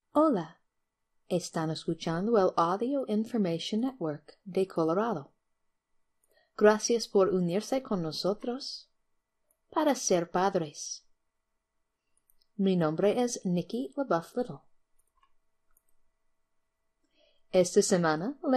Hola, están escuchando el Audio Information Network de Colorado. Gracias por unirse con nosotros para ser padres. Mi nombre es Nikki LaBeouf Little. Esta semana